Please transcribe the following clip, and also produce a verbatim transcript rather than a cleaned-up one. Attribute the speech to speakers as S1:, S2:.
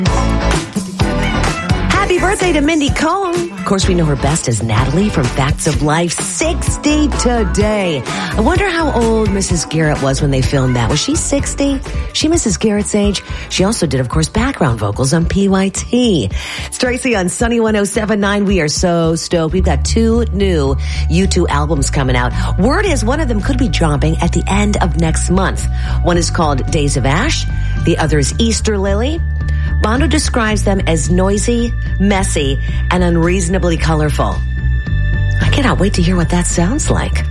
S1: Happy birthday to Mindy Cohn. Of course, we know her best as Natalie from Facts of Life. sixty today. I wonder how old Missus Garrett was when they filmed that. Was she sixty? She Missus Garrett's age. She also did, of course, background vocals on P Y T. It's Tracy on Sunny one oh seven point nine. We are so stoked. We've got two new U two albums coming out. Word is one of them could be dropping at the end of next month. One is called Days of Ash. The other is Easter Lily. Bono describes them as noisy, messy, and unreasonably colorful. I cannot wait to hear what that sounds like.